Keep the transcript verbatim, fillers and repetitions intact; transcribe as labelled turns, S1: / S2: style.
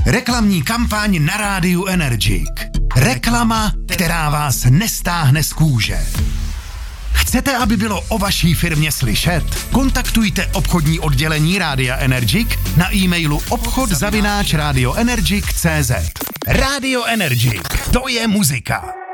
S1: Reklamní kampaň na rádiu Energic. Reklama, která vás nestáhne z kůže. Chcete, aby bylo o vaší firmě slyšet? Kontaktujte obchodní oddělení Rádia Energic na e-mailu obchod zavináč radioenergic tečka cé zet. Rádio Energic, to je muzika.